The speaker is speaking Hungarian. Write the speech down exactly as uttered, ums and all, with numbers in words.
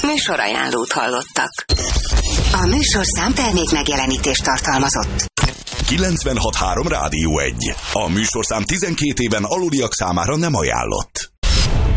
Műsorajánlót hallottak. A műsorszám termék megjelenítést tartalmazott. kilencvenhat három Rádió egy. A műsorszám tizenkét éven aluliak számára nem ajánlott.